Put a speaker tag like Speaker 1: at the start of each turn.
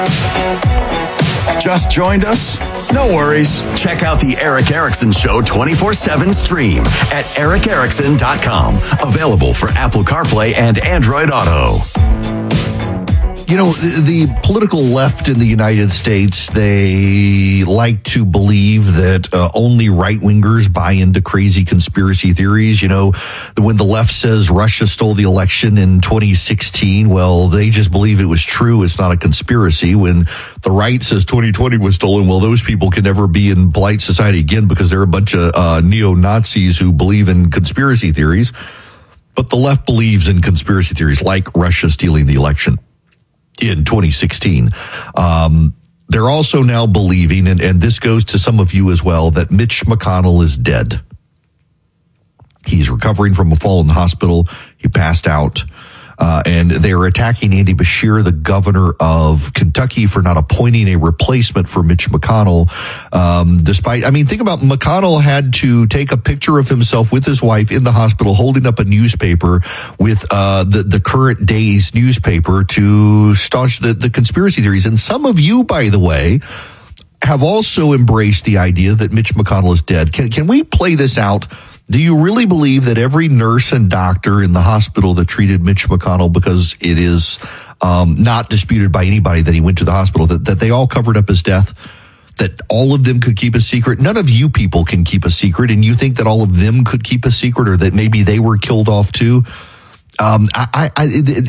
Speaker 1: Just joined us? No worries. Check out the Eric Erickson Show 24/7 stream at ericerickson.com. Available for Apple CarPlay and Android Auto.
Speaker 2: You know, the political left in the United States, they like to believe that only right-wingers buy into crazy conspiracy theories. You know, when the left says Russia stole the election in 2016, well, they just believe it was true. It's not a conspiracy. When the right says 2020 was stolen, well, those people can never be in polite society again because they're a bunch of neo-Nazis who believe in conspiracy theories. But the left believes in conspiracy theories like Russia stealing the election in 2016. They're also now believing, and this goes to some of you as well, that Mitch McConnell is dead. He's recovering from a fall in the hospital. He passed out. And they're attacking Andy Beshear, the governor of Kentucky, for not appointing a replacement for Mitch McConnell. Think about McConnell had to take a picture of himself with his wife in the hospital holding up a newspaper with the current day's newspaper to staunch the conspiracy theories. And some of you, by the way, have also embraced the idea that Mitch McConnell is dead. Can we play this out? Do you really believe that every nurse and doctor in the hospital that treated Mitch McConnell, because it is not disputed by anybody that he went to the hospital, that they all covered up his death, that all of them could keep a secret? None of you people can keep a secret, and you think that all of them could keep a secret, or that maybe they were killed off too?